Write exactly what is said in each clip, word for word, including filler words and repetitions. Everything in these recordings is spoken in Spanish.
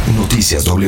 Noticias W.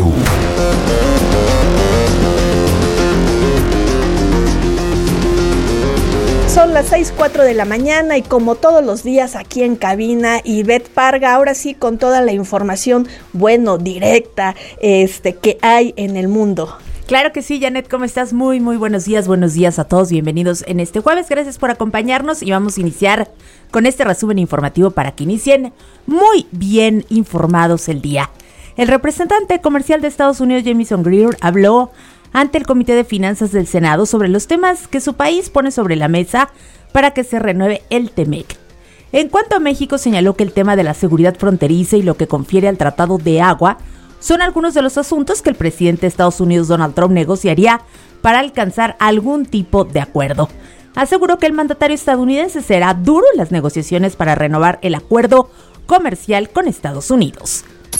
Son las seis cuatro de la mañana y como todos los días aquí en cabina, Ivette Parga, ahora sí con toda la información, bueno, directa, este, que hay en el mundo. Claro que sí, Janet, ¿cómo estás? Muy, muy buenos días, buenos días a todos, bienvenidos en este jueves, gracias por acompañarnos y vamos a iniciar con este resumen informativo para que inicien muy bien informados el día. El representante comercial de Estados Unidos, Jamieson Greer, habló ante el Comité de Finanzas del Senado sobre los temas que su país pone sobre la mesa para que se renueve el TEMEC. En cuanto a México, señaló que el tema de la seguridad fronteriza y lo que confiere al Tratado de Agua son algunos de los asuntos que el presidente de Estados Unidos, Donald Trump, negociaría para alcanzar algún tipo de acuerdo. Aseguró que el mandatario estadounidense será duro en las negociaciones para renovar el acuerdo comercial con Estados Unidos.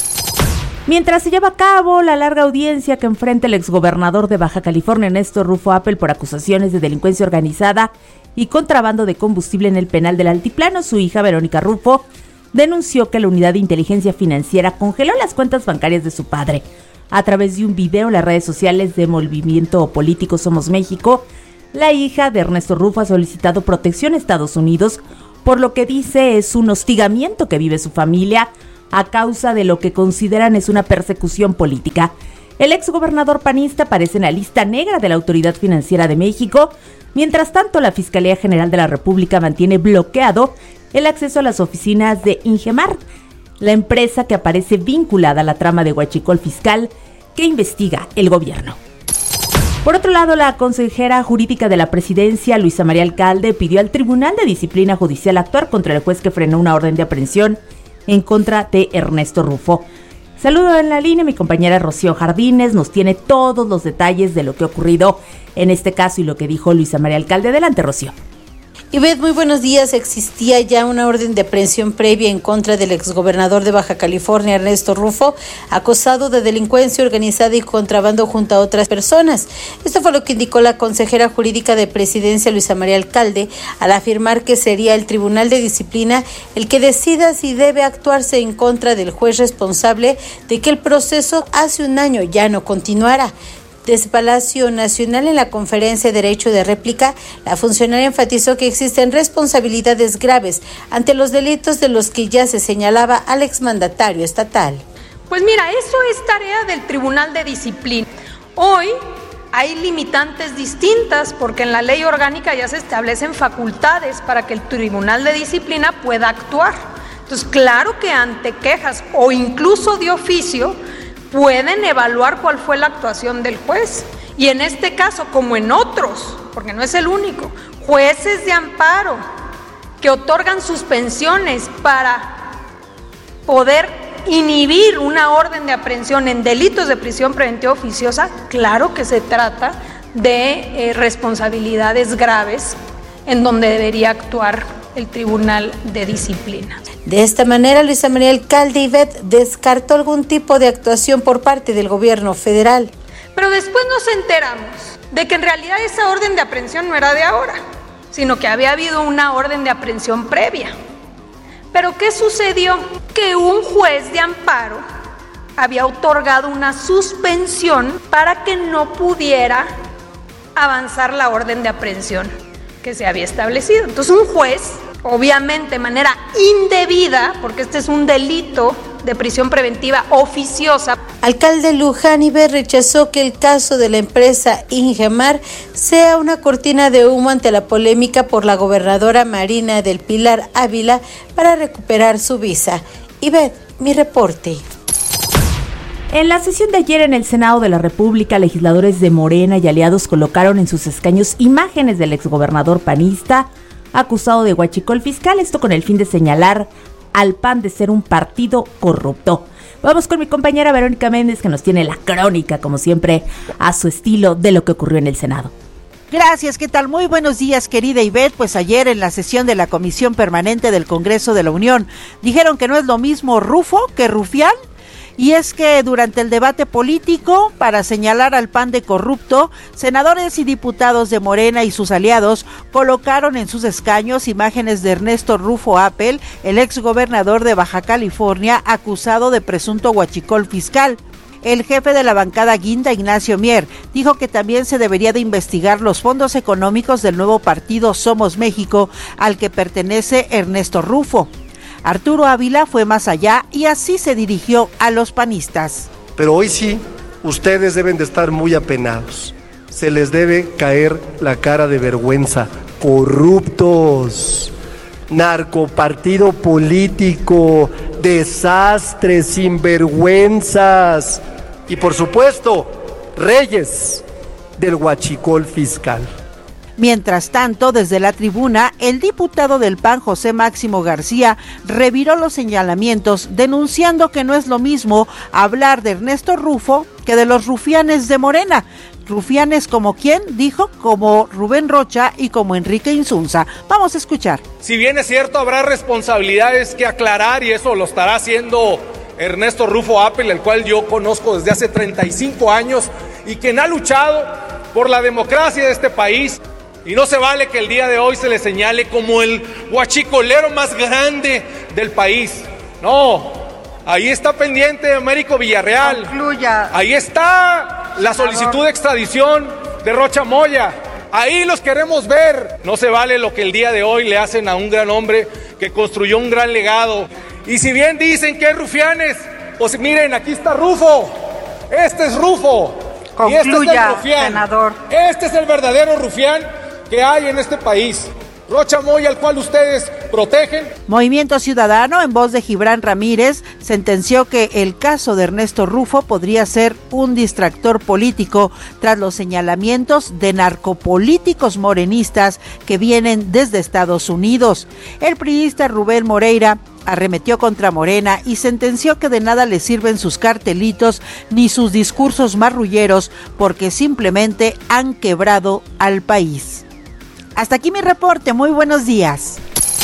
Mientras se lleva a cabo la larga audiencia que enfrenta el exgobernador de Baja California, Ernesto Rufo Appel, por acusaciones de delincuencia organizada y contrabando de combustible en el penal del Altiplano, su hija Verónica Rufo denunció que la unidad de inteligencia financiera congeló las cuentas bancarias de su padre. A través de un video en las redes sociales de Movimiento Político Somos México, la hija de Ernesto Rufo ha solicitado protección a Estados Unidos, por lo que dice es un hostigamiento que vive su familia a causa de lo que consideran es una persecución política. El exgobernador panista aparece en la lista negra de la Autoridad Financiera de México. Mientras tanto, la Fiscalía General de la República mantiene bloqueado el acceso a las oficinas de Ingemar, la empresa que aparece vinculada a la trama de huachicol fiscal que investiga el gobierno. Por otro lado, la consejera jurídica de la presidencia, Luisa María Alcalde, pidió al Tribunal de Disciplina Judicial actuar contra el juez que frenó una orden de aprehensión en contra de Ernesto Rufo. Saludo en la línea, mi compañera Rocío Jardines nos tiene todos los detalles de lo que ha ocurrido en este caso y lo que dijo Luisa María Alcalde. Adelante, Rocío. Ivette, muy buenos días. Existía ya una orden de aprehensión previa en contra del exgobernador de Baja California, Ernesto Rufo, acusado de delincuencia organizada y contrabando junto a otras personas. Esto fue lo que indicó la consejera jurídica de Presidencia, Luisa María Alcalde, al afirmar que sería el Tribunal de Disciplina el que decida si debe actuarse en contra del juez responsable de que el proceso hace un año ya no continuara. Desde Palacio Nacional, en la conferencia de derecho de réplica, la funcionaria enfatizó que existen responsabilidades graves ante los delitos de los que ya se señalaba al exmandatario estatal. Pues mira, eso es tarea del Tribunal de Disciplina. Hoy hay limitantes distintas porque en la ley orgánica ya se establecen facultades para que el Tribunal de Disciplina pueda actuar. Entonces, claro que ante quejas o incluso de oficio, pueden evaluar cuál fue la actuación del juez. Y en este caso, como en otros, porque no es el único, jueces de amparo que otorgan suspensiones para poder inhibir una orden de aprehensión en delitos de prisión preventiva oficiosa, claro que se trata de eh, responsabilidades graves en donde debería actuar el Tribunal de Disciplina. De esta manera, Luisa María Alcalde Ivette descartó algún tipo de actuación por parte del gobierno federal. Pero después nos enteramos de que en realidad esa orden de aprehensión no era de ahora, sino que había habido una orden de aprehensión previa. ¿Pero qué sucedió? Que un juez de amparo había otorgado una suspensión para que no pudiera avanzar la orden de aprehensión que se había establecido. Entonces un juez, obviamente de manera indebida, porque este es un delito de prisión preventiva oficiosa. Alcalde Luján Ivette rechazó que el caso de la empresa Ingemar sea una cortina de humo ante la polémica por la gobernadora Marina del Pilar Ávila para recuperar su visa. Ivette, mi reporte. En la sesión de ayer en el Senado de la República, legisladores de Morena y aliados colocaron en sus escaños imágenes del exgobernador panista acusado de huachicol fiscal, esto con el fin de señalar al P A N de ser un partido corrupto. Vamos con mi compañera Verónica Méndez, que nos tiene la crónica, como siempre, a su estilo de lo que ocurrió en el Senado. Gracias, ¿qué tal? Muy buenos días, querida Ivette. Pues ayer en la sesión de la Comisión Permanente del Congreso de la Unión dijeron que no es lo mismo Rufo que Rufián, Y es que durante el debate político, para señalar al P A N de corrupto, senadores y diputados de Morena y sus aliados colocaron en sus escaños imágenes de Ernesto Rufo Appel, el exgobernador de Baja California, acusado de presunto huachicol fiscal. El jefe de la bancada guinda, Ignacio Mier, dijo que también se debería de investigar los fondos económicos del nuevo partido Somos México, al que pertenece Ernesto Rufo. Arturo Ávila fue más allá y así se dirigió a los panistas. Pero hoy sí, ustedes deben de estar muy apenados. Se les debe caer la cara de vergüenza. Corruptos, narcopartido político, desastres, sinvergüenzas. Y por supuesto, reyes del huachicol fiscal. Mientras tanto, desde la tribuna, el diputado del P A N, José Máximo García, reviró los señalamientos, denunciando que no es lo mismo hablar de Ernesto Rufo que de los rufianes de Morena. Rufianes como quién, dijo, como Rubén Rocha y como Enrique Insunza. Vamos a escuchar. Si bien es cierto, habrá responsabilidades que aclarar y eso lo estará haciendo Ernesto Rufo Appel, el cual yo conozco desde hace treinta y cinco años y quien ha luchado por la democracia de este país. Y no se vale que el día de hoy se le señale como el huachicolero más grande del país. No, ahí está pendiente Américo Villarreal. Concluya. Ahí está la solicitud de extradición de Rocha Moya. Ahí los queremos ver. No se vale lo que el día de hoy le hacen a un gran hombre que construyó un gran legado. Y si bien dicen que es rufianes, pues miren, aquí está Rufo. Este es Rufo. Concluya, y este es el rufián. Senador. Este es el verdadero rufián que hay en este país. Rocha Moya, al cual ustedes protegen. Movimiento Ciudadano, en voz de Gibran Ramírez, sentenció que el caso de Ernesto Rufo podría ser un distractor político tras los señalamientos de narcopolíticos morenistas que vienen desde Estados Unidos. El priista Rubén Moreira arremetió contra Morena y sentenció que de nada le sirven sus cartelitos ni sus discursos marrulleros porque simplemente han quebrado al país. Hasta aquí mi reporte, muy buenos días.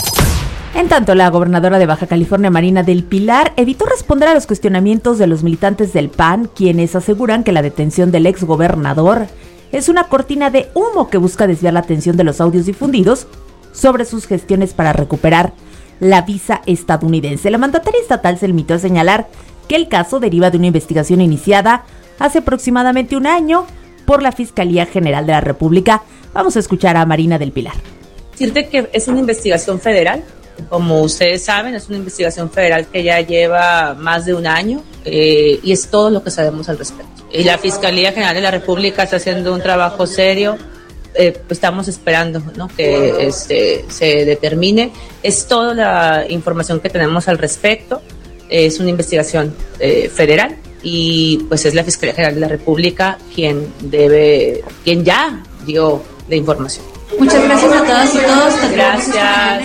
En tanto, la gobernadora de Baja California, Marina del Pilar, evitó responder a los cuestionamientos de los militantes del P A N, quienes aseguran que la detención del exgobernador es una cortina de humo que busca desviar la atención de los audios difundidos sobre sus gestiones para recuperar la visa estadounidense. La mandataria estatal se limitó a señalar que el caso deriva de una investigación iniciada hace aproximadamente un año por la Fiscalía General de la República. Vamos a escuchar a Marina del Pilar. Decirte que es una investigación federal, como ustedes saben, es una investigación federal que ya lleva más de un año eh, y es todo lo que sabemos al respecto. Y la Fiscalía General de la República está haciendo un trabajo serio, eh, pues estamos esperando, ¿no?, que este, se determine. Es toda la información que tenemos al respecto, es una investigación eh, federal y pues es la Fiscalía General de la República quien debe, quien ya dio la información. Muchas gracias a todas y todos. Gracias.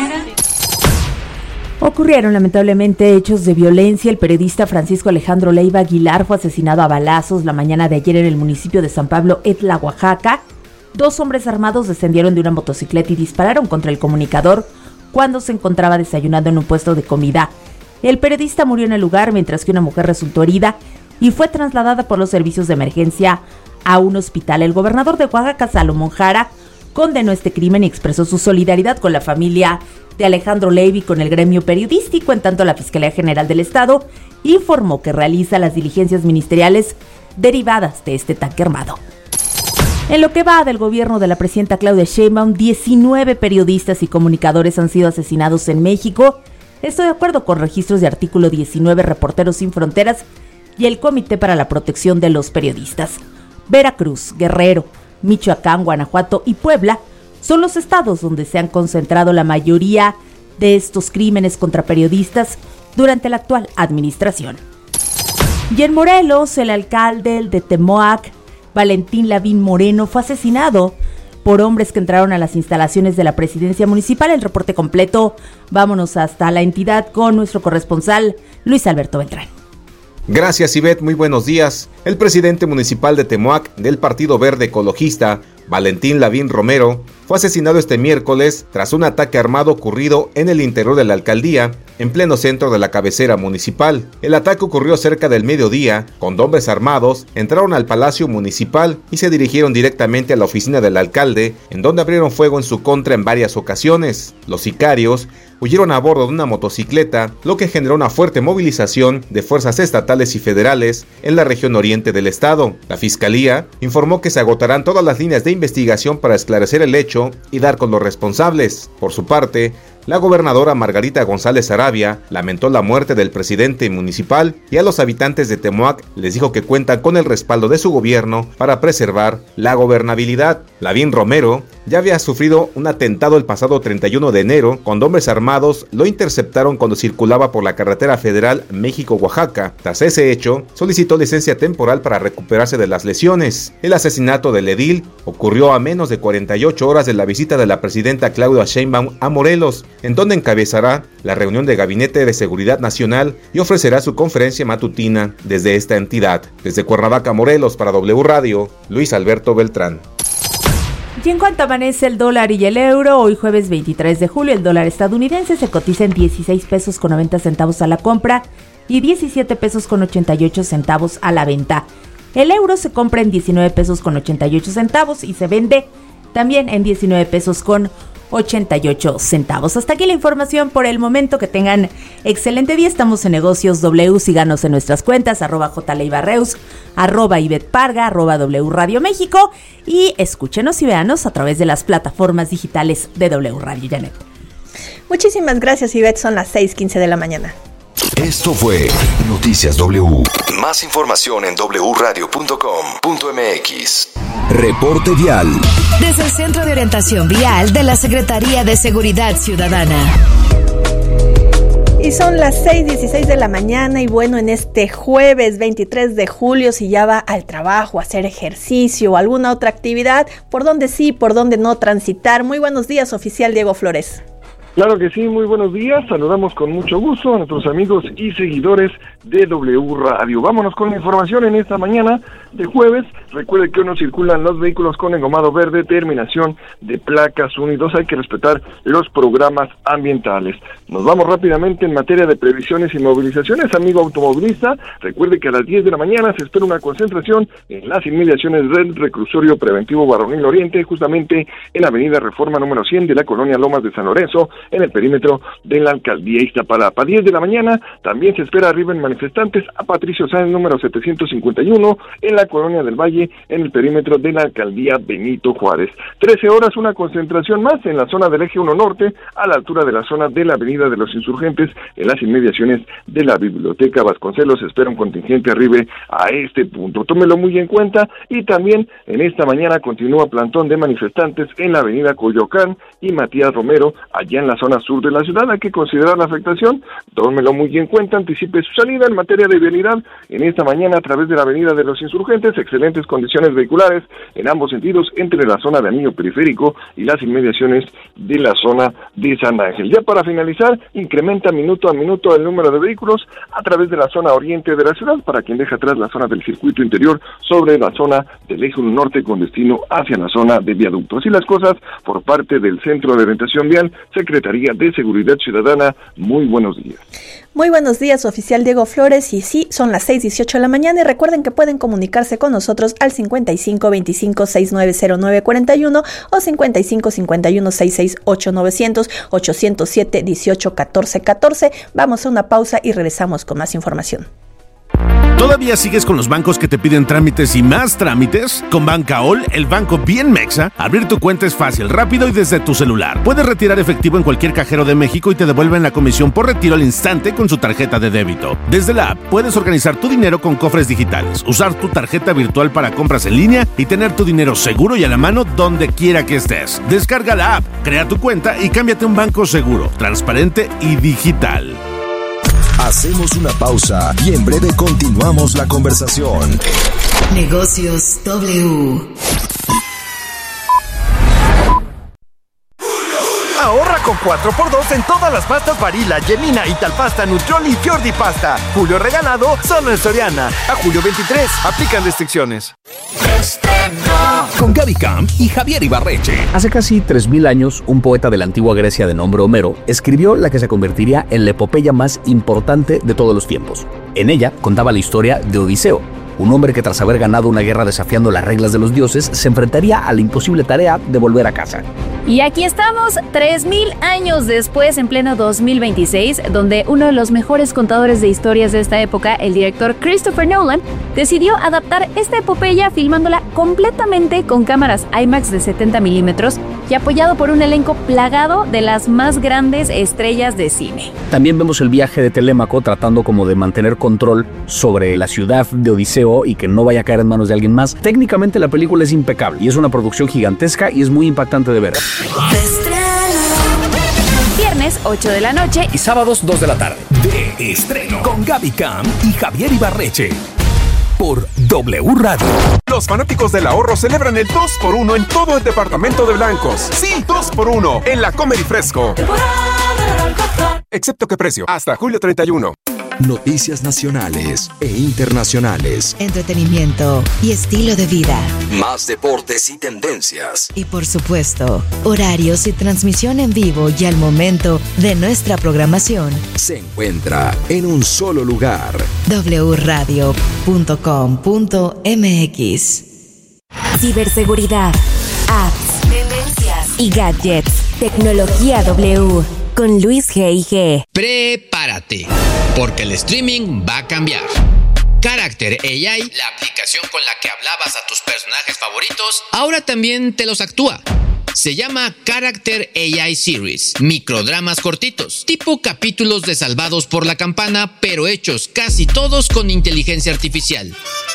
Ocurrieron lamentablemente hechos de violencia. El periodista Francisco Alejandro Leiva Aguilar fue asesinado a balazos la mañana de ayer en el municipio de San Pablo, Etla, Oaxaca. Dos hombres armados descendieron de una motocicleta y dispararon contra el comunicador cuando se encontraba desayunando en un puesto de comida. El periodista murió en el lugar, mientras que una mujer resultó herida y fue trasladada por los servicios de emergencia a un hospital. El gobernador de Oaxaca, Salomón Jara, condenó este crimen y expresó su solidaridad con la familia de Alejandro Leiva y con el gremio periodístico. En tanto, la Fiscalía General del Estado informó que realiza las diligencias ministeriales derivadas de este ataque armado. En lo que va del gobierno de la presidenta Claudia Sheinbaum, diecinueve periodistas y comunicadores han sido asesinados en México. Esto de acuerdo con registros de Artículo diecinueve, Reporteros Sin Fronteras y el Comité para la Protección de los Periodistas. Veracruz, Guerrero, Michoacán, Guanajuato y Puebla son los estados donde se han concentrado la mayoría de estos crímenes contra periodistas durante la actual administración. Y en Morelos, el alcalde de Temoac, Valentín Lavín Moreno, fue asesinado por hombres que entraron a las instalaciones de la presidencia municipal. El reporte completo, vámonos hasta la entidad con nuestro corresponsal Luis Alberto Beltrán. Gracias, Ivette, muy buenos días. El presidente municipal de Temoac, del Partido Verde Ecologista, Valentín Lavín Romero, fue asesinado este miércoles tras un ataque armado ocurrido en el interior de la alcaldía, en pleno centro de la cabecera municipal. El ataque ocurrió cerca del mediodía, cuando hombres armados entraron al Palacio Municipal y se dirigieron directamente a la oficina del alcalde, en donde abrieron fuego en su contra en varias ocasiones. Los sicarios huyeron a bordo de una motocicleta, lo que generó una fuerte movilización de fuerzas estatales y federales en la región oriente del estado. La Fiscalía informó que se agotarán todas las líneas de investigación para esclarecer el hecho y dar con los responsables. Por su parte, la gobernadora Margarita González Arabia lamentó la muerte del presidente municipal y a los habitantes de Temoac les dijo que cuentan con el respaldo de su gobierno para preservar la gobernabilidad. Lavín Romero ya había sufrido un atentado el pasado treinta y uno de enero, cuando hombres armados lo interceptaron cuando circulaba por la carretera federal México-Oaxaca. Tras ese hecho, solicitó licencia temporal para recuperarse de las lesiones. El asesinato del edil ocurrió a menos de cuarenta y ocho horas de la visita de la presidenta Claudia Sheinbaum a Morelos, en donde encabezará la reunión de Gabinete de Seguridad Nacional y ofrecerá su conferencia matutina desde esta entidad. Desde Cuernavaca, Morelos, para W Radio, Luis Alberto Beltrán. Y en cuanto amanece el dólar y el euro, hoy jueves veintitrés de julio, el dólar estadounidense se cotiza en dieciséis pesos con noventa centavos a la compra y diecisiete pesos con ochenta y ocho centavos a la venta. El euro se compra en diecinueve pesos con ochenta y ocho centavos y se vende también en diecinueve pesos con ochenta y ocho centavos. Hasta aquí la información por el momento. Que tengan excelente día. Estamos en Negocios W. Síganos en nuestras cuentas, arroba jleibarreus, arroba ibetparga, arroba W Radio México, y escúchenos y véanos a través de las plataformas digitales de W Radio. Janet. Muchísimas gracias, Ivette. Son las seis quince de la mañana. Esto fue Noticias W. Más información en doble u radio punto com punto m x. Reporte vial. Desde el Centro de Orientación Vial de la Secretaría de Seguridad Ciudadana. Y son las seis dieciséis de la mañana y bueno, en este jueves veintitrés de julio, si ya va al trabajo, a hacer ejercicio o alguna otra actividad, por dónde sí, por dónde no transitar. Muy buenos días, oficial Diego Flores. Claro que sí, muy buenos días. Saludamos con mucho gusto a nuestros amigos y seguidores de W Radio. Vámonos con la información en esta mañana de jueves. Recuerde que hoy no circulan los vehículos con engomado verde, terminación de placas uno y dos. Hay que respetar los programas ambientales. Nos vamos rápidamente en materia de previsiones y movilizaciones. Amigo automovilista, recuerde que a las diez de la mañana se espera una concentración en las inmediaciones del reclusorio preventivo Varonil Oriente, justamente en la avenida Reforma número cien de la colonia Lomas de San Lorenzo, en el perímetro de la alcaldía Iztapalapa. diez de la mañana también se espera arriben manifestantes a Patricio Sáenz número setecientos cincuenta y uno en la colonia del Valle, en el perímetro de la alcaldía Benito Juárez. trece horas una concentración más en la zona del eje uno norte, a la altura de la zona de la avenida de los Insurgentes, en las inmediaciones de la biblioteca Vasconcelos. Se espera un contingente arribe a este punto. Tómelo muy en cuenta. Y también en esta mañana continúa plantón de manifestantes en la avenida Coyoacán y Matías Romero, allá en la zona sur de la ciudad. Hay que considerar la afectación, tómelo muy en cuenta, anticipe su salida. En materia de vialidad, en esta mañana a través de la avenida de los Insurgentes, excelentes condiciones vehiculares en ambos sentidos, entre la zona de Anillo Periférico y las inmediaciones de la zona de San Ángel. Ya para finalizar, incrementa minuto a minuto el número de vehículos a través de la zona oriente de la ciudad, para quien deja atrás la zona del circuito interior sobre la zona del eje uno norte con destino hacia la zona de viaducto. Así las cosas por parte del Centro de Orientación Vial, Secretaría de Seguridad Ciudadana. Muy buenos días. Muy buenos días, oficial Diego Flores. Y sí, son las seis dieciocho de la mañana y recuerden que pueden comunicarse con nosotros al cincuenta y cinco veinticinco sesenta y nueve cero nueve cuarenta y uno o cincuenta y cinco cincuenta y uno sesenta y seis ocho novecientos ochocientos siete dieciocho catorce catorce. Vamos a una pausa y regresamos con más información. ¿Todavía sigues con los bancos que te piden trámites y más trámites? Con Bancaol, el banco bien mexa, abrir tu cuenta es fácil, rápido y desde tu celular. Puedes retirar efectivo en cualquier cajero de México y te devuelven la comisión por retiro al instante con su tarjeta de débito. Desde la app puedes organizar tu dinero con cofres digitales, usar tu tarjeta virtual para compras en línea y tener tu dinero seguro y a la mano donde quiera que estés. Descarga la app, crea tu cuenta y cámbiate a un banco seguro, transparente y digital. Hacemos una pausa y en breve continuamos la conversación. Negocios W. Ahorra con cuatro por dos en todas las pastas Barilla, Gemina, Italpasta, Nutrioli y Fiordi Pasta. Julio regalado solo en Soriana. A julio veintitrés. Aplican restricciones. Con Gaby Camp y Javier Ibarreche. Hace casi tres mil años, un poeta de la antigua Grecia de nombre Homero escribió la que se convertiría en la epopeya más importante de todos los tiempos. En ella contaba la historia de Odiseo, un hombre que tras haber ganado una guerra desafiando las reglas de los dioses, se enfrentaría a la imposible tarea de volver a casa. Y aquí estamos, tres mil años después, en pleno dos mil veintiséis, donde uno de los mejores contadores de historias de esta época, el director Christopher Nolan, decidió adaptar esta epopeya filmándola completamente con cámaras IMAX de setenta milímetros y apoyado por un elenco plagado de las más grandes estrellas de cine. También vemos el viaje de Telémaco tratando como de mantener control sobre la ciudad de Odiseo y que no vaya a caer en manos de alguien más. Técnicamente la película es impecable y es una producción gigantesca y es muy impactante de ver. Viernes ocho de la noche y sábados dos de la tarde. De estreno con Gaby Camp y Javier Ibarreche. Por W Radio. Los fanáticos del ahorro celebran el dos por uno en todo el departamento de blancos. Sí, dos por uno en la Comer y Fresco. Excepto que precio, hasta julio treinta y uno. Noticias nacionales e internacionales. Entretenimiento y estilo de vida. Más deportes y tendencias. Y por supuesto, horarios y transmisión en vivo y al momento de nuestra programación. Se encuentra en un solo lugar. doble u radio punto com punto m x. Ciberseguridad, apps, tendencias y gadgets. Tecnología W. Con Luis G I G. Prepárate, porque el streaming va a cambiar. Character A I, la aplicación con la que hablabas a tus personajes favoritos, ahora también te los actúa. Se llama Character A I Series, microdramas cortitos, tipo capítulos de Salvados por la Campana, pero hechos casi todos con inteligencia artificial.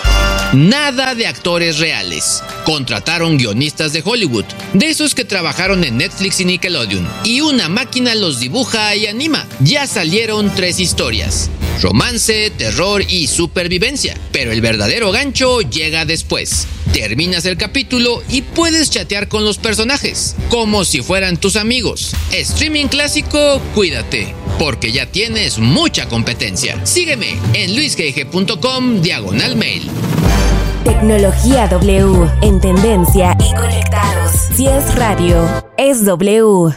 Nada de actores reales. Contrataron guionistas de Hollywood, de esos que trabajaron en Netflix y Nickelodeon, y una máquina los dibuja y anima. Ya salieron tres historias: romance, terror y supervivencia, pero el verdadero gancho llega después. Terminas el capítulo y puedes chatear con los personajes, como si fueran tus amigos. Streaming clásico, cuídate, porque ya tienes mucha competencia. Sígueme en luisgg punto com diagonal mail. Tecnología W, en tendencia y conectados. Si es radio, es W.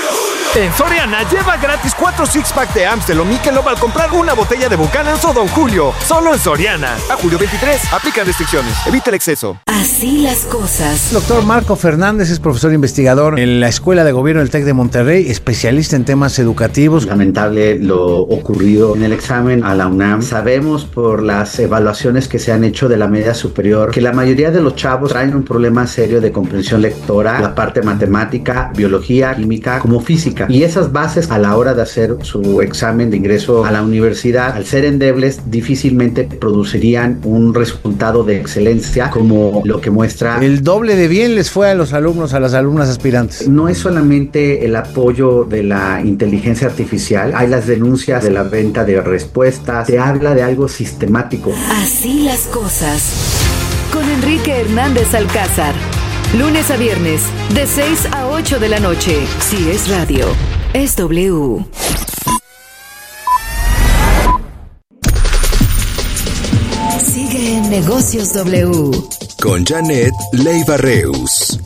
En Soriana, lleva gratis cuatro six-pack de Amstel o Michelob al comprar una botella de Buchanan's o Don Julio. Solo en Soriana. A julio veintitrés. Aplican restricciones. Evita el exceso. Así las cosas. Doctor Marco Fernández es profesor investigador en la Escuela de Gobierno del TEC de Monterrey, especialista en temas educativos. Lamentable lo ocurrido en el examen a la UNAM. Sabemos por las evaluaciones que se han hecho de la media superior que la mayoría de los chavos traen un problema serio de comprensión lectora, la parte matemática, biología, química, como física. Y esas bases a la hora de hacer su examen de ingreso a la universidad, al ser endebles, difícilmente producirían un resultado de excelencia como lo que muestra. El doble de bien les fue a los alumnos, a las alumnas aspirantes. No es solamente el apoyo de la inteligencia artificial, hay las denuncias de la venta de respuestas, se habla de algo sistemático. Así las cosas. Con Enrique Hernández Alcázar. Lunes a viernes, de seis a ocho de la noche. Si es radio, es W. Sigue en Negocios W. Con Janet Leiva Reus.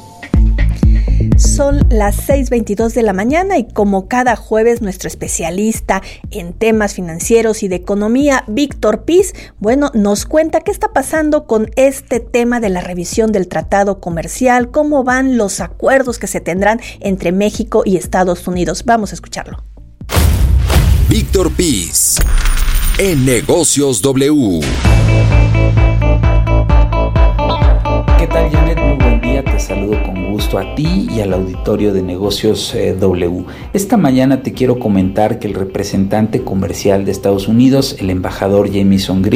Son las seis veintidós de la mañana y como cada jueves nuestro especialista en temas financieros y de economía, Víctor Piz, bueno, nos cuenta qué está pasando con este tema de la revisión del tratado comercial, cómo van los acuerdos que se tendrán entre México y Estados Unidos. Vamos a escucharlo. Víctor Piz, en Negocios W. ¿Qué tal, Janet? Muy buen día, te saludo con gusto a ti y al auditorio de Negocios eh, W. Esta mañana te quiero comentar que el representante comercial de Estados Unidos, el embajador Jamieson Greer,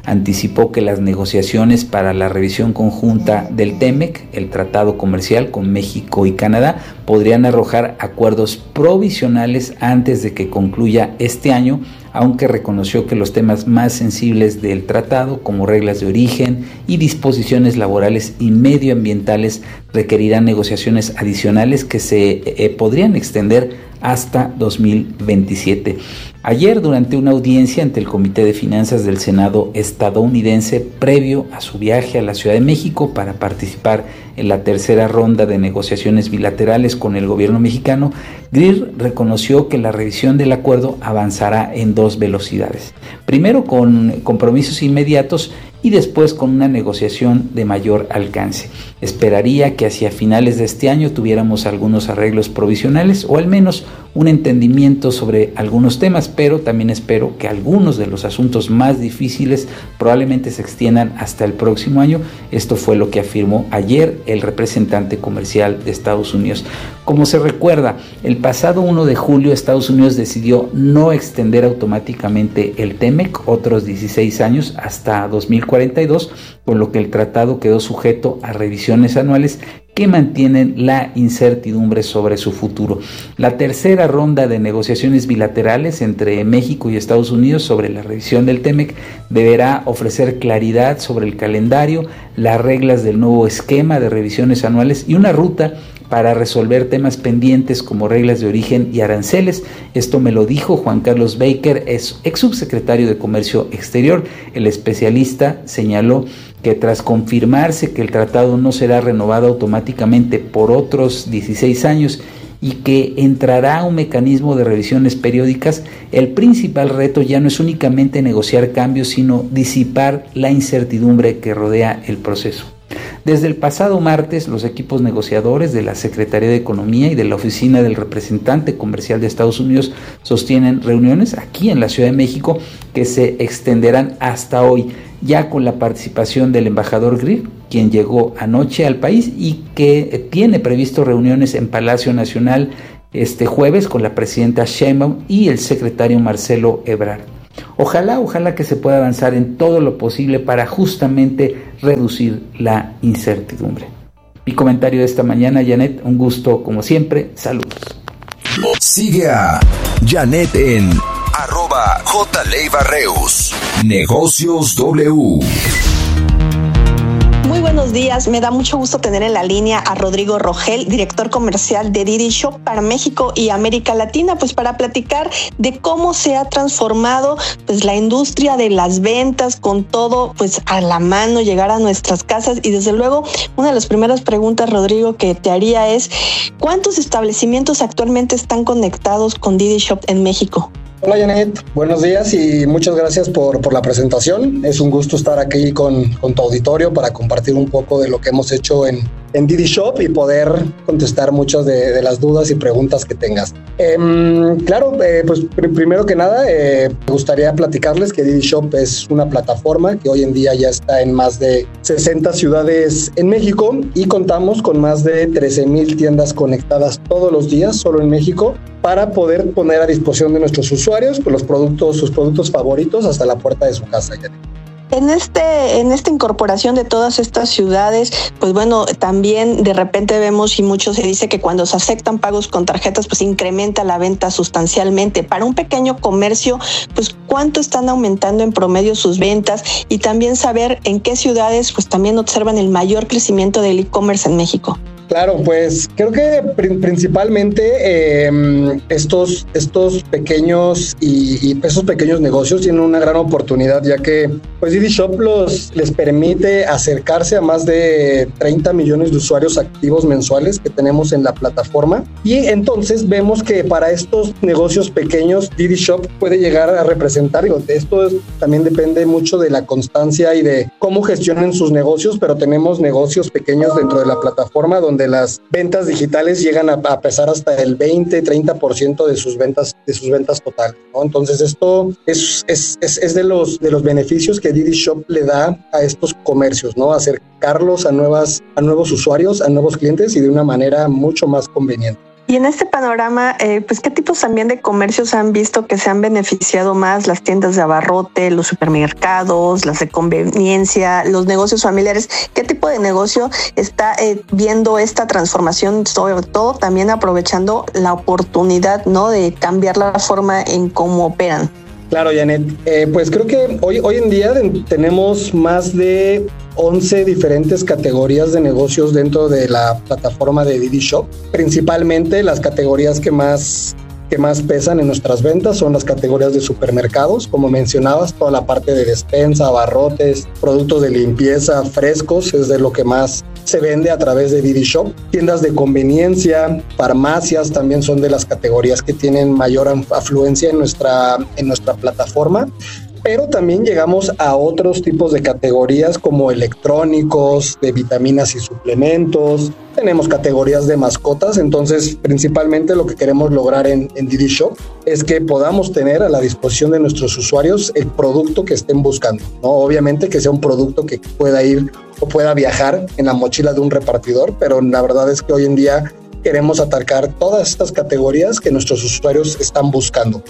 anticipó que las negociaciones para la revisión conjunta del TEMEC, el tratado comercial con México y Canadá, podrían arrojar acuerdos provisionales antes de que concluya este año, aunque reconoció que los temas más sensibles del tratado, como reglas de origen y disposiciones laborales y medioambientales, requerirán negociaciones adicionales que se eh, podrían extender hasta dos mil veintisiete. Ayer, durante una audiencia ante el Comité de Finanzas del Senado estadounidense, previo a su viaje a la Ciudad de México para participar en la tercera ronda de negociaciones bilaterales con el gobierno mexicano, Greer reconoció que la revisión del acuerdo avanzará en dos velocidades. Primero con compromisos inmediatos y después con una negociación de mayor alcance. Esperaría que hacia finales de este año tuviéramos algunos arreglos provisionales o al menos un entendimiento sobre algunos temas, pero también espero que algunos de los asuntos más difíciles probablemente se extiendan hasta el próximo año. Esto fue lo que afirmó ayer el representante comercial de Estados Unidos. Como se recuerda, el pasado primero de julio Estados Unidos decidió no extender automáticamente el TEMEC otros dieciséis años hasta dos mil cuarenta y dos, por lo que el tratado quedó sujeto a revisiones anuales que mantienen la incertidumbre sobre su futuro. La tercera ronda de negociaciones bilaterales entre México y Estados Unidos sobre la revisión del TEMEC deberá ofrecer claridad sobre el calendario, las reglas del nuevo esquema de revisiones anuales y una ruta para resolver temas pendientes como reglas de origen y aranceles. Esto me lo dijo Juan Carlos Baker, ex subsecretario de Comercio Exterior. El especialista señaló que tras confirmarse que el tratado no será renovado automáticamente por otros dieciséis años y que entrará un mecanismo de revisiones periódicas, el principal reto ya no es únicamente negociar cambios, sino disipar la incertidumbre que rodea el proceso. Desde el pasado martes, los equipos negociadores de la Secretaría de Economía y de la Oficina del Representante Comercial de Estados Unidos sostienen reuniones aquí en la Ciudad de México que se extenderán hasta hoy, ya con la participación del embajador Greer, quien llegó anoche al país y que tiene previsto reuniones en Palacio Nacional este jueves con la presidenta Sheinbaum y el secretario Marcelo Ebrard. Ojalá, ojalá que se pueda avanzar en todo lo posible para justamente reducir la incertidumbre. Mi comentario de esta mañana, Janet, un gusto como siempre, saludos. Sigue a Janet en arroba J. Leiva Reus. Negocios W. Muy buenos días, me da mucho gusto tener en la línea a Rodrigo Rogel, director comercial de Didi Shop para México y América Latina, pues para platicar de cómo se ha transformado pues la industria de las ventas con todo pues a la mano, llegar a nuestras casas. Y desde luego una de las primeras preguntas, Rodrigo, que te haría es ¿cuántos establecimientos actualmente están conectados con Didi Shop en México? Hola Janet, buenos días y muchas gracias por, por la presentación. Es un gusto estar aquí con, con tu auditorio para compartir un poco de lo que hemos hecho en, en Didi Shop y poder contestar muchas de, de las dudas y preguntas que tengas. Eh, claro, eh, pues pr- primero que nada eh, me gustaría platicarles que Didi Shop es una plataforma que hoy en día ya está en más de sesenta ciudades en México y contamos con más de trece mil tiendas conectadas todos los días solo en México, para poder poner a disposición de nuestros usuarios pues, los productos, sus productos favoritos hasta la puerta de su casa. En este, en esta incorporación de todas estas ciudades, pues bueno, también de repente vemos y mucho se dice que cuando se aceptan pagos con tarjetas, pues incrementa la venta sustancialmente. Para un pequeño comercio, pues cuánto están aumentando en promedio sus ventas y también saber en qué ciudades pues también observan el mayor crecimiento del e-commerce en México. Claro, pues creo que pr- principalmente eh, estos, estos pequeños y, y esos pequeños negocios tienen una gran oportunidad, ya que pues Didi Shop los, les permite acercarse a más de treinta millones de usuarios activos mensuales que tenemos en la plataforma, y entonces vemos que para estos negocios pequeños Didi Shop puede llegar a representar, digo, esto es, también depende mucho de la constancia y de cómo gestionen sus negocios, pero tenemos negocios pequeños dentro de la plataforma donde las ventas digitales llegan a, a pesar hasta el veinte, treinta por ciento de sus ventas, de sus ventas totales, ¿no? Entonces esto es, es, es, es de los, de los beneficios que Didi Shop le da a estos comercios, ¿no? Acercarlos a nuevas, a nuevos usuarios, a nuevos clientes y de una manera mucho más conveniente. Y en este panorama, eh, pues, ¿qué tipos también de comercios han visto que se han beneficiado más? Las tiendas de abarrote, los supermercados, las de conveniencia, los negocios familiares. ¿Qué tipo de negocio está eh, viendo esta transformación, sobre todo también aprovechando la oportunidad, ¿no?, de cambiar la forma en cómo operan? Claro, Janet. Eh, pues creo que hoy, hoy en día tenemos más de once diferentes categorías de negocios dentro de la plataforma de Didi Shop. Principalmente las categorías que más, que más pesan en nuestras ventas son las categorías de supermercados, como mencionabas, toda la parte de despensa, abarrotes, productos de limpieza, frescos, es de lo que más se vende a través de Didi Shop. Tiendas de conveniencia, farmacias también son de las categorías que tienen mayor afluencia en nuestra, en nuestra plataforma. Pero también llegamos a otros tipos de categorías como electrónicos, de vitaminas y suplementos. Tenemos categorías de mascotas, entonces principalmente lo que queremos lograr en, en Didi Shop es que podamos tener a la disposición de nuestros usuarios el producto que estén buscando, ¿no? Obviamente que sea un producto que pueda ir o pueda viajar en la mochila de un repartidor, pero la verdad es que hoy en día queremos atacar todas estas categorías que nuestros usuarios están buscando.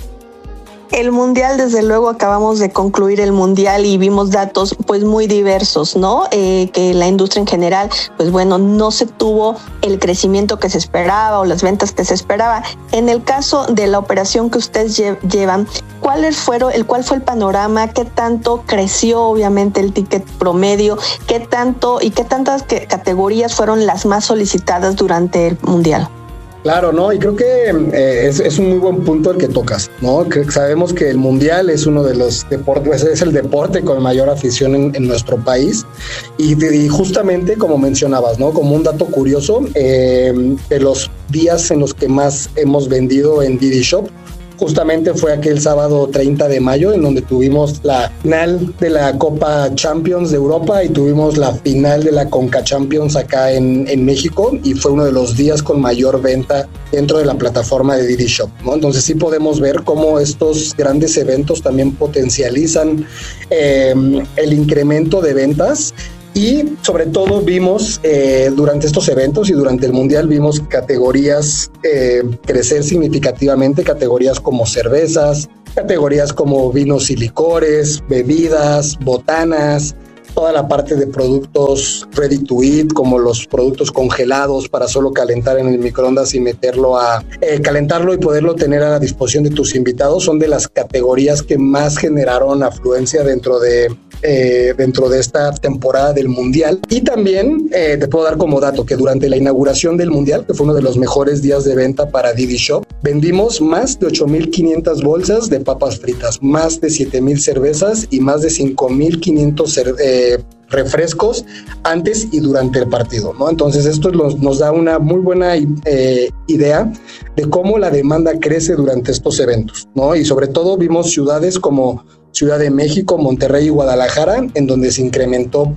El mundial, desde luego, acabamos de concluir el mundial y vimos datos pues muy diversos, ¿no? Eh, que la industria en general, pues bueno, no se tuvo el crecimiento que se esperaba o las ventas que se esperaba. En el caso de la operación que ustedes lle- llevan, ¿cuáles fueron, el cuál fue el panorama? ¿Qué tanto creció, obviamente, el ticket promedio? ¿Qué tanto y qué tantas que, categorías fueron las más solicitadas durante el mundial? Claro, ¿no? Y creo que eh, es, es un muy buen punto el que tocas, ¿no? Que sabemos que el Mundial es uno de los deportes, es el deporte con mayor afición en, en nuestro país. Y, y justamente como mencionabas, ¿no? Como un dato curioso, eh, de los días en los que más hemos vendido en Didi Shop, justamente fue aquel sábado treinta de mayo, en donde tuvimos la final de la Copa Champions de Europa y tuvimos la final de la Conca Champions acá en, en México, y fue uno de los días con mayor venta dentro de la plataforma de Didi Shop, ¿no? Entonces sí podemos ver cómo estos grandes eventos también potencializan eh, el incremento de ventas. Y sobre todo vimos eh, durante estos eventos y durante el Mundial vimos categorías eh, crecer significativamente, categorías como cervezas, categorías como vinos y licores, bebidas, botanas, toda la parte de productos ready to eat, como los productos congelados para solo calentar en el microondas y meterlo a eh, calentarlo y poderlo tener a la disposición de tus invitados, son de las categorías que más generaron afluencia dentro de Eh, dentro de esta temporada del Mundial. Y también eh, te puedo dar como dato que durante la inauguración del Mundial, que fue uno de los mejores días de venta para Didi Shop, vendimos más de ocho mil quinientas bolsas de papas fritas, más de siete mil cervezas y más de cinco mil quinientos eh, refrescos antes y durante el partido, ¿no? Entonces esto nos, nos da una muy buena eh, idea de cómo la demanda crece durante estos eventos, ¿no? Y sobre todo vimos ciudades como Ciudad de México, Monterrey y Guadalajara, en donde se incrementó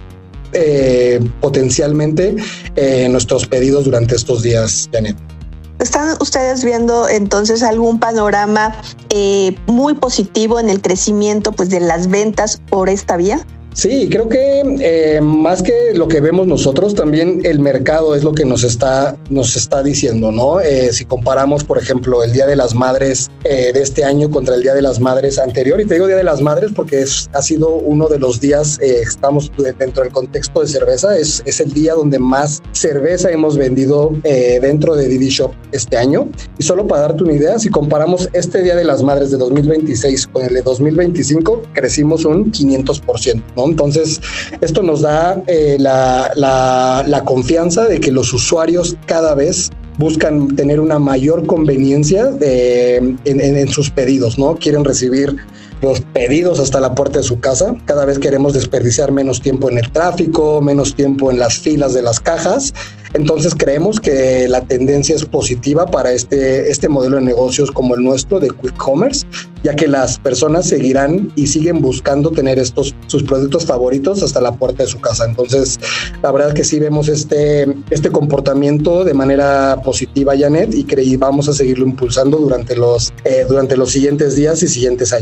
eh, potencialmente eh, nuestros pedidos durante estos días, Janet. ¿Están ustedes viendo entonces algún panorama eh, muy positivo en el crecimiento, pues, de las ventas por esta vía? Sí, creo que eh, más que lo que vemos nosotros, también el mercado es lo que nos está, nos está diciendo, ¿no? Eh, si comparamos, por ejemplo, el Día de las Madres eh, de este año contra el Día de las Madres anterior, y te digo Día de las Madres porque es, ha sido uno de los días, eh, estamos dentro del contexto de cerveza, es, es el día donde más cerveza hemos vendido eh, dentro de Didi Shop este año. Y solo para darte una idea, si comparamos este Día de las Madres de dos mil veintiséis con el de dos mil veinticinco, crecimos un quinientos por ciento, ¿no? Entonces, esto nos da eh, la, la, la confianza de que los usuarios cada vez buscan tener una mayor conveniencia de, en, en, en sus pedidos, ¿no? Quieren recibir los pedidos hasta la puerta de su casa. Cada vez queremos desperdiciar menos tiempo en el tráfico, menos tiempo en las filas de las cajas. Entonces creemos que la tendencia es positiva para este, este modelo de negocios como el nuestro de Quick Commerce, ya que las personas seguirán y siguen buscando tener estos sus productos favoritos hasta la puerta de su casa. Entonces, la verdad es que sí vemos este, este comportamiento de manera positiva, Janet, y creí vamos a seguirlo impulsando durante los, eh, durante los siguientes días y siguientes años.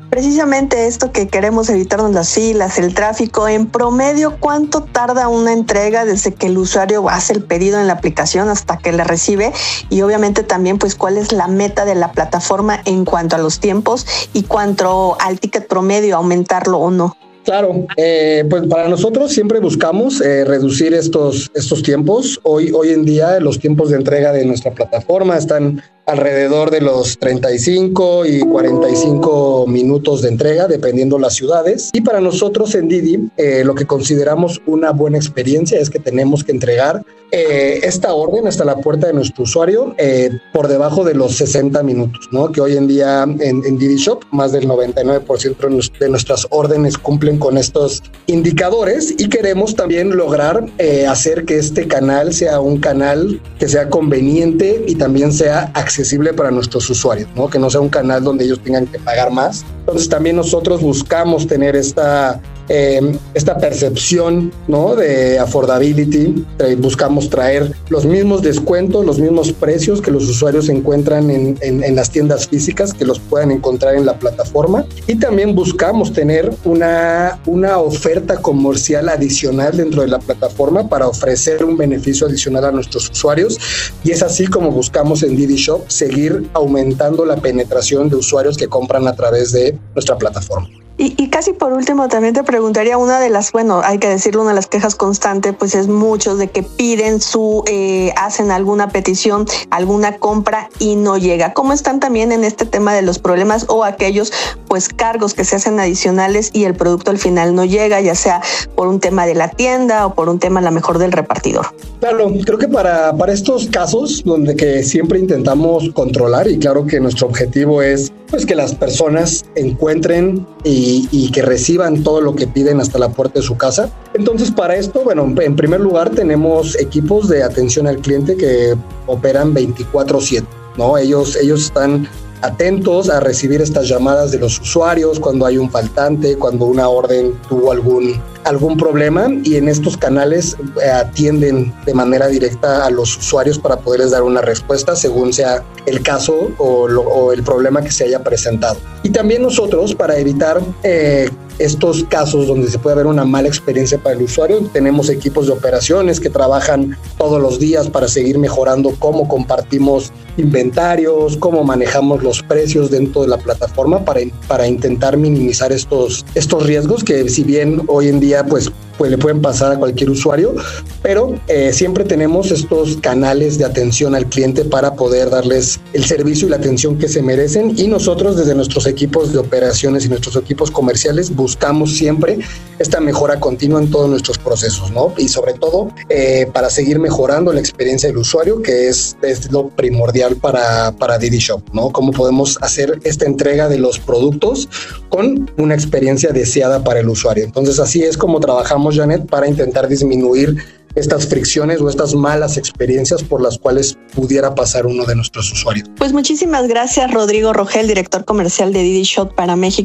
precisamente esto que queremos evitarnos las filas, el tráfico, en promedio, ¿cuánto tarda una entrega desde que el usuario hace el pedido en la aplicación hasta que la recibe? Y obviamente también, pues, ¿cuál es la meta de la plataforma en cuanto a los tiempos y cuanto al ticket promedio, aumentarlo o no? Claro, eh, pues para nosotros siempre buscamos eh, reducir estos, estos tiempos. Hoy, hoy en día los tiempos de entrega de nuestra plataforma están alrededor de los treinta y cinco y cuarenta y cinco minutos de entrega, dependiendo las ciudades. Y para nosotros en Didi, eh, lo que consideramos una buena experiencia es que tenemos que entregar eh, esta orden hasta la puerta de nuestro usuario eh, por debajo de los sesenta minutos, ¿no? Que hoy en día en, en Didi Shop, más del noventa y nueve por ciento de nuestras órdenes cumplen con estos indicadores, y queremos también lograr eh, hacer que este canal sea un canal que sea conveniente y también sea accesible accesible para nuestros usuarios, ¿no? Que no sea un canal donde ellos tengan que pagar más. Entonces también nosotros buscamos tener esta, eh, esta percepción, ¿no? De affordability. Eh, buscamos traer los mismos descuentos, los mismos precios que los usuarios encuentran en, en, en las tiendas físicas, que los puedan encontrar en la plataforma. Y también buscamos tener una, una oferta comercial adicional dentro de la plataforma para ofrecer un beneficio adicional a nuestros usuarios. Y es así como buscamos en Didi Shop seguir aumentando la penetración de usuarios que compran a través de nuestra plataforma. Y, y casi por último también te preguntaría, una de las, bueno, hay que decirlo, una de las quejas constantes pues es muchos de que piden su, eh, hacen alguna petición, alguna compra y no llega. ¿Cómo están también en este tema de los problemas o aquellos pues cargos que se hacen adicionales y el producto al final no llega, ya sea por un tema de la tienda o por un tema a lo mejor del repartidor? Claro, creo que para, para estos casos donde que siempre intentamos controlar, y claro que nuestro objetivo es pues que las personas encuentren y, y que reciban todo lo que piden hasta la puerta de su casa. Entonces, para esto, bueno, en primer lugar tenemos equipos de atención al cliente que operan veinticuatro siete, ¿no? Ellos, ellos están atentos a recibir estas llamadas de los usuarios cuando hay un faltante, cuando una orden tuvo algún, algún problema, y en estos canales eh, atienden de manera directa a los usuarios para poderles dar una respuesta según sea el caso o, lo, o el problema que se haya presentado. Y también nosotros, para evitar eh, estos casos donde se puede haber una mala experiencia para el usuario, tenemos equipos de operaciones que trabajan todos los días para seguir mejorando cómo compartimos inventarios, cómo manejamos los precios dentro de la plataforma para, para intentar minimizar estos, estos riesgos que, si bien hoy en día pues pues le pueden pasar a cualquier usuario, pero eh, siempre tenemos estos canales de atención al cliente para poder darles el servicio y la atención que se merecen, y nosotros desde nuestros equipos de operaciones y nuestros equipos comerciales buscamos siempre esta mejora continua en todos nuestros procesos, ¿no? Y sobre todo eh, para seguir mejorando la experiencia del usuario, que es, es lo primordial para, para Didi Shop, ¿no? Cómo podemos hacer esta entrega de los productos con una experiencia deseada para el usuario. Entonces así es como trabajamos, Janet, para intentar disminuir estas fricciones o estas malas experiencias por las cuales pudiera pasar uno de nuestros usuarios. Pues muchísimas gracias, Rodrigo Rogel, director comercial de Didi Shop para México